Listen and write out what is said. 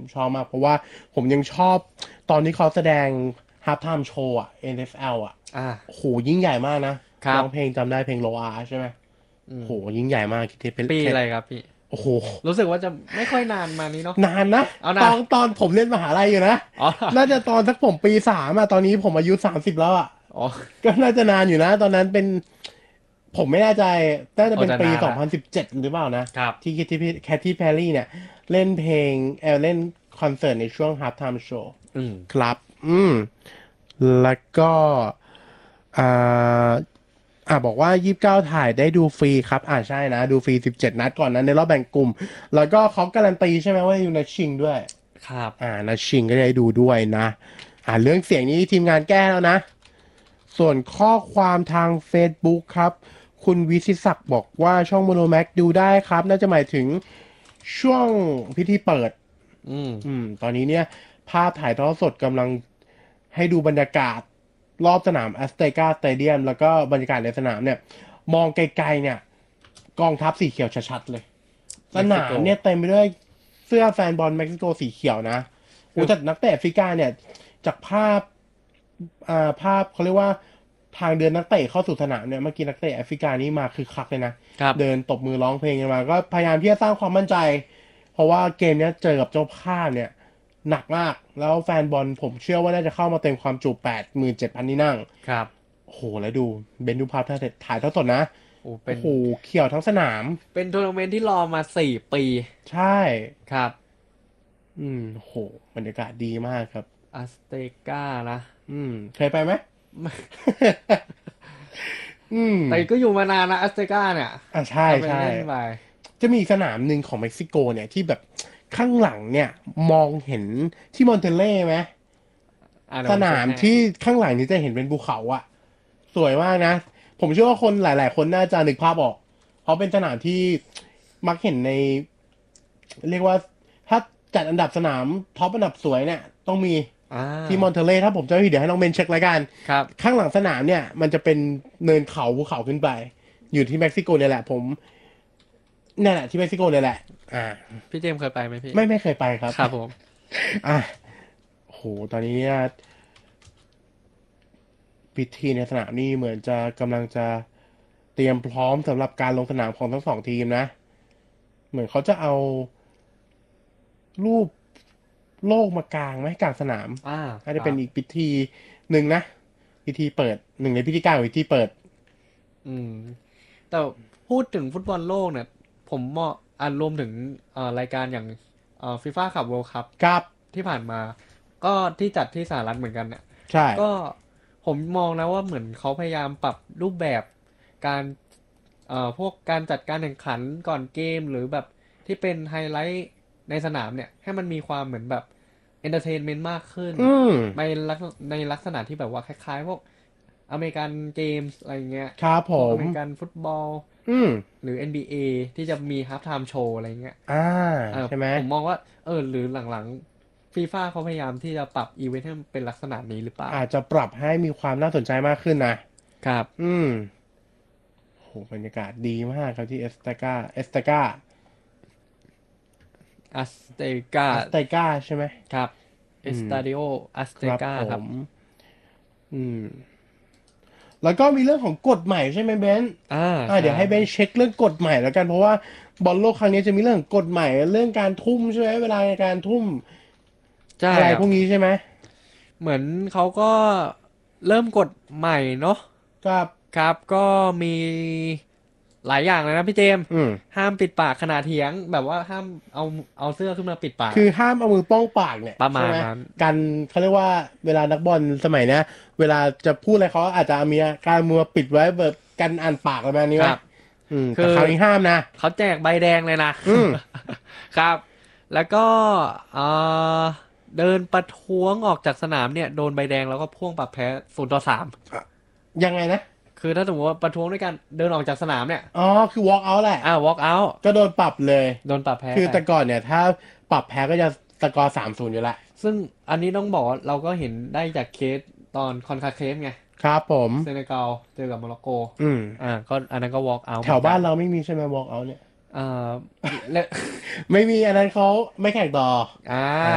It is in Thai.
ชอบมากเพราะว่าผมยังชอบตอนที่เขาแสดง halftime show อ่ะ NFL อ่ะอ่าโหยิ่งใหญ่มากนะครับร้องเพลงจำได้เพลงโลอาใช่ไหมโหอืมยิ่งใหญ่มากที่เป็นปีแค่อะไรครับพี่โอ้โหรู้สึกว่าจะไม่ค่อยนานมานี้เนาะนานนะเอานะตอนผมเรียนมหาลัยอยู่นะอ๋อน่าจะตอนสักผมปี 3อ่ะตอนนี้ผมอายุ30แล้วอ่ะอ๋อก็น่าจะนานอยู่นะตอนนั้นเป็นผมไม่แน่ใจน่าจะโอเป็นปีจะนานละ 2017หรือเปล่านะครับที่แคทตี้แพรรี่เนี่ยเล่นเพลงเล่นคอนเสิร์ตในช่วง halftime show อืมครับแล้วก็อ่าบอกว่า29ถ่ายได้ดูฟรีครับใช่นะดูฟรี17นัดก่อนนั้นในรอบแบ่งกลุ่มแล้วก็เขาการันตีใช่ไหมว่าอยู่ในชิงด้วยครับนัดชิงก็ได้ดูด้วยนะเรื่องเสียงนี้ทีมงานแก้แล้วนะส่วนข้อความทาง Facebook ครับคุณวิสิตศักดิ์บอกว่าช่องโมโนแม็กดูได้ครับน่าจะหมายถึงช่วงพิธีเปิดอืมตอนนี้เนี่ยภาพถ่ายทอดสดกำลังให้ดูบรรยากาศรอบสนามแอสเตกาสเตเดียมแล้วก็บรรยากาศในสนามเนี่ยมองไกลๆเนี่ยกองทัพสีเขียวชัดๆเลยสเม็กซิโกนามเนี่ยเต็มไปด้วยเสื้อแฟนบอลเม็กซิโกสีเขียวนะโอ้คือแต่นักเตะแอฟริกาเนี่ยจากภาพเขาเรียกว่าทางเดินนักเตะเข้าสู่สนามเนี่ยเมื่อกี้นักเตะแอฟริกานี่มาคือคักเลยนะครับเดินตบมือร้องเพลงกันมาก็พยายามที่จะสร้างความมั่นใจเพราะว่าเกมเนี้ยเจอกับเจ้าภาพเนี่ย หนักมาก แล้วแฟนบอลผมเชื่อว่าน่าจะเข้ามาเต็มความจุ87,000ที่นั่งครับโอ้โหแล้วดูเบนดูภาพถ่ายทอดสดนะโอ้เป็นโอ้โหเขียวทั้งสนามเป็นทัวร์นาเมนต์ที่รอมา4 ปีใช่ครับโหบรรยากาศดีมากครับอัสเตกานะเคยไปไหม อืมแต่ก็อยู่มานานนะอัสเตกาเนี่ยใช่ทำเป็นใช่เล่นไปจะมีสนามหนึ่งของเม็กซิโกเนี่ยที่แบบข้างหลังเนี่ยมองเห็นที่มอนเทเล่ไหมเดี๋ยสวผมเช็คให้นามที่ข้างหลังนี้จะเห็นเป็นภูเขาอะ สวยมากนะ ผมเชื่อว่าคนหลายๆคนน่าจะนึกภาพออก เพราะเป็นสนามที่มักเห็นในเรียกว่าถ้าจัดอันดับสนามท็อปอันดับสวยเนี่ยต้องมีอ่าที่มอนเทเล่ถ้าผมจำไม่ผิดเดี๋ยวให้น้องเบนเช็คแล้วกันครับข้างหลังสนามเนี่ยมันจะเป็นเนินเขาภูเขาขึ้นไปอยู่ที่เม็กซิโกเนี่ยแหละผมเนี่ยแหละที่เม็กซิโกเนี่ยแหละอ่าพี่เจมส์เคยไปไหมพี่ไม่เคยไปครับครับผมอ่ะโหตอนนี้เนี่ยพิธีในสนามนี่เหมือนจะกำลังจะเตรียมพร้อมสำหรับการลงสนามของทั้งสองทีมนะ เหมือนเขาจะเอารูปโลกมากางไหมกลางสนามอ่าน่าครับจะเป็นอีกพิธีหนึ่งนะพิธีเปิดหนึ่งในพิธีการของพิธีเปิดอืมแต่พูดถึงฟุตบอลโลกเนี่ยผมมองรวมถึงรายการอย่างฟีฟ่าคัพเวิลด์คัพครับที่ผ่านมาก็ที่จัดที่สหรัฐเหมือนกันเนี่ยใช่ก็ผมมองนะว่าเหมือนเขาพยายามปรับรูปแบบการพวกการจัดการแข่งขันก่อนเกมหรือแบบที่เป็นไฮไลท์ในสนามเนี่ยให้มันมีความเหมือนแบบเอนเตอร์เทนเมนต์มากขึ้นอืมในลักษณะที่แบบว่าคล้ายๆพวกอเมริกันเกมส์อะไรเงี้ยครับผมพวกอเมริกันฟุตบอลอืมหรือ NBA ที่จะมีฮาล์ฟไทม์โชว์อะไรเงี้ยอ่าเออใช่ไหมผมมองว่าหรือหลังๆฟีฟ่าเขาพยายามที่จะปรับอีเวนต์ให้มันเป็นลักษณะนี้หรือเปล่าอาจจะปรับให้มีความน่าสนใจมากขึ้นนะครับอืมโหบรรยากาศดีมากครับที่เอสตากาอัสเตกาอัสตากาใช่ไหมครับเออืมสตาดิโออัสเตครับผกาครับมอืม แล้วก็มีเรื่องของกฎใหม่ใช่ไหมเบนอ่าใช่เดี๋ยวให้เบนเช็คเรื่องกฎใหม่แล้วกันเพราะว่าบอลโลกครั้งนี้จะมีเรื่องกฎใหม่เรื่องการทุ่มใช่ไหมเวลาในการทุ่มใช่ครับอะไรพวกนี้ใช่ไหมเหมือนเขาก็เริ่มกฎใหม่เนาะครับครับก็มีหลายอย่างเลยนะพี่เจมส์อืมห้ามปิดปากขณะเถียงแบบว่าห้ามเอาเสื้อขึ้นมาปิดปากคือห้ามเอามือป้องปากเนี่ยประใช่ไหมมาณนั้นกันเขาเรียกว่าเวลานักบอลสมัยเนี้ยเวลาจะพูดอะไรเขาอาจจะมีการมือปิดไว้แบบกันอ่านปากอะไรแบบนี้ไหมครับแต่คือคราวนี้ห้ามนะเขาแจกใบแดงเลยนะอืมครับแล้วก็เอ่อเดินประท้วงออกจากสนามเนี่ยโดนใบแดงแล้วก็พ่วงปรับแพ้0-3 ยังไงนะคือถ้าสมมติว่าประท้วงด้วยการเดินออกจากสนามเนี่ยอ๋อคือ walk out แหละ walk out ก็โดนปรับเลยโดนปรับแพ้คือไปแต่ก่อนเนี่ยถ้าปรับแพ้ก็จะสกอร์3-0อยู่ละซึ่งอันนี้ต้องบอกว่าเราก็เห็นได้จากเคสตอนคอนคาเคฟไงครับผมเซเนกัลเจอกับโมร็อกโกอืมก็อันนั้นก็ walk out แถเหมือนกันวบ้านเราไม่มีใช่ไหม walk out เนี่ยอ่าและไม่มีอันนั้นเขาไม่แข่งต่ออ่าอ่า